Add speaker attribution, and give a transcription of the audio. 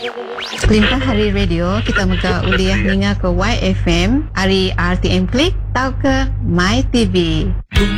Speaker 1: Perintah Hari Radio kita muka uliah ninga ke YFM, hari RTM Klik, tau ke My TV.